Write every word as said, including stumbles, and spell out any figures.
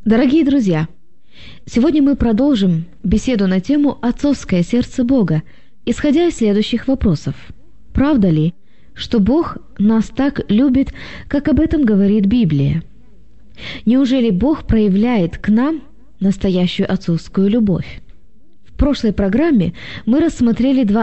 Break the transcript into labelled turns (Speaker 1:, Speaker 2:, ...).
Speaker 1: Дорогие друзья, сегодня мы продолжим беседу на тему «Отцовское сердце Бога», исходя из следующих вопросов. Правда ли, что Бог нас так любит, как об этом говорит Библия? Неужели Бог проявляет к нам настоящую отцовскую любовь? В прошлой программе мы рассмотрели два